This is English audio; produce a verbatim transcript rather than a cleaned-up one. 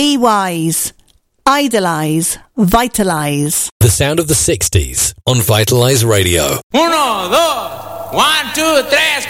Be wise. Idolize. Vitalize. The sound of the sixties on Vitalize Radio. Uno, dos, one, two, tres.